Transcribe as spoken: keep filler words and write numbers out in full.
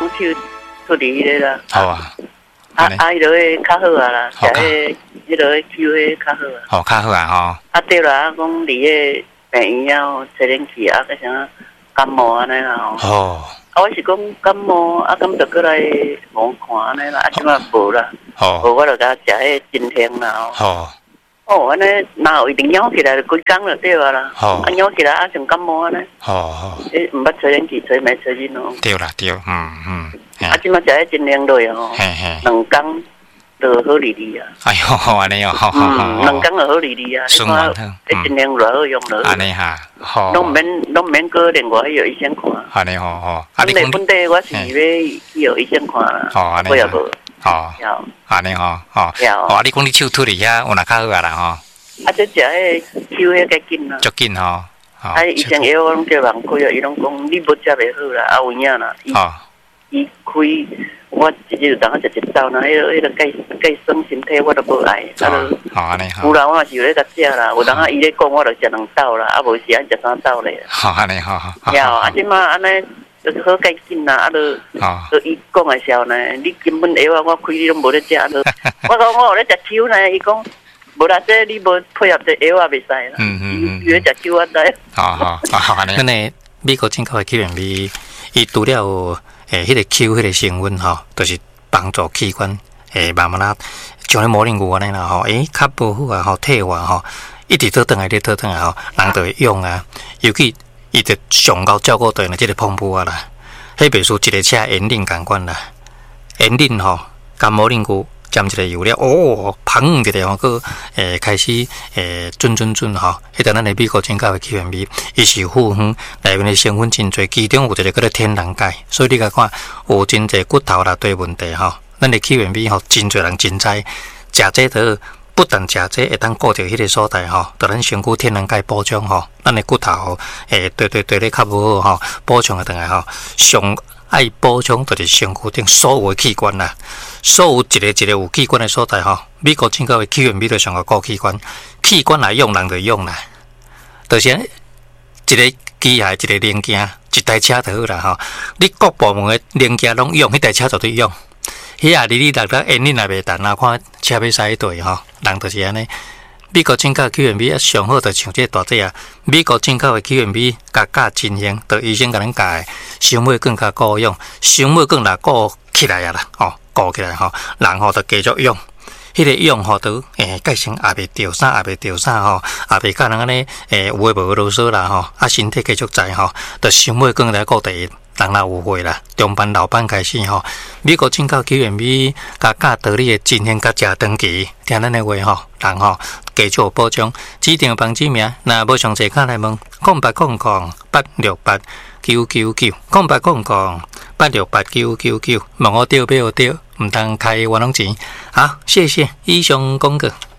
讲手脱离迄个啦。 好啊。 啊啊，迄落个较好啊啦，食迄迄落个抽迄较好啊。 哦，较好啊吼。 啊对啦，啊讲离迄病院啊，吹冷气啊，个啥感冒安尼啦吼。 哦。 啊，我是讲感冒，啊，咁就过来望看安尼啦，啊，即马无啦。哦。无我就甲食迄真香啦吼。 哦。 哦，安尼哪有一定咬起来就规工就对啊啦。哦。啊，咬起来啊像感冒安尼。哦哦。诶，毋捌吹冷气，吹袂吹人哦。对啦对，嗯嗯。啊，即马食迄真凉落吼。嘿嘿。两工就好哩哩啊。哎呦，安尼哦，好好好。嗯，两工就好哩哩啊。顺完汤。迄真凉落好用落。安尼哈。好。拢免拢免过另外迄个医生看。安尼吼吼。啊，你本本地我是要去有医生看啦。哦，安尼。我也无。哦。有。安尼吼，吼。有。哦，你讲你手脱离遐，有哪较好啊啦吼？啊，即食迄手迄个紧啦。足紧吼。啊，医生药我拢叫人开啊，伊拢讲你无食袂好啦，啊有影啦。哦。伊开，我直接就当下食一包啦，迄个迄个钙钙酸身体我都无爱。哦。好安尼好。有啦，我嘛是有咧甲食啦，有当下伊咧讲，我就食两包啦，啊无时安食三包咧。好安尼好好。有啊，即马安尼。就是好解紧啦，啊，就就伊讲的时候呢，你根本药啊，我开你拢无咧食，我讲我有咧食酒呢，伊讲无啦，这你无配合这药啊，袂使啦。嗯嗯嗯。伊咧食酒啊，知。好好好，安尼。咱个美国进口的 Q M B， 伊除了诶，迄个 Q 迄个成分吼，就是帮助器官诶慢慢啊，像咧摩林牛安尼啦吼，诶，较保护啊吼，退化吼，一直倒转来，一直倒转来吼，人就会用啊，尤其。伊就上高照顾到呢，即个澎湖啊啦，迄袂输一个车盐磷共款啦，盐磷吼，甲摩林牛沾一个油了，哦，砰一个吼，佮诶开始诶转转转吼，迄个咱的美国进口的 Q M B， 伊是复方内面的成分真侪，其中有一个叫做天然钙，所以你甲看有真侪骨头啦对问题吼，咱的 Q M B 吼，真侪人真知，食这都。不但食这会当顾着迄个所在吼，对咱身躯天然钙补充吼，咱的骨头吼，诶，对对对咧较无好吼，补充下等来吼，上爱补充就是身躯顶所有的器官啦，所有一个一个有器官的所在吼，美国进口的 Q M B 就上个顾器官，器官来用人就用啦，就是一个机械一个零件，一台车就好啦吼，你各部门的零件拢用，迄台车就对用。迄啊，你你六六烟你也袂淡啊！看车要驶对吼，人就是安尼。美国进口 Q M B 啊，上好就像这大只啊。美国进口的 Q M B 价价真香，就医生甲咱教的，伤尾更加顾用，伤尾更来顾起来啊啦，吼，顾起来吼，人吼就继续用。迄个用吼都诶，改成也袂掉啥，也袂掉啥吼，也袂甲人安尼诶有诶无啰嗦啦吼，啊身体继续在吼，就伤尾更来顾第一。人若有会啦，中班老板开始吼，美国进口 Q M B 甲教道理的真香甲食长期，听咱的话吼，人吼继续保障，指定房子名，若无详细卡来问，空八空空八六八九九九，空八空空八六八九九九，问我对不对？唔通开冤枉钱，好，谢谢以上广告。